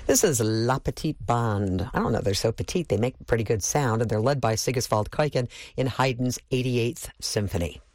This is La Petite Bande. I don't know, they're so petite, they make pretty good sound, and they're led by Sigiswald Kuiken in Haydn's 88th Symphony.